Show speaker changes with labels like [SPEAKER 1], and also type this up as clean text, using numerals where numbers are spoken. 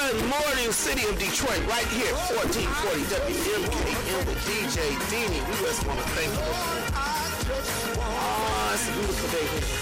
[SPEAKER 1] Good morning, city of Detroit, right here, 1440 WMKM with DJ Deanie. We just want to thank you. It's a beautiful day here.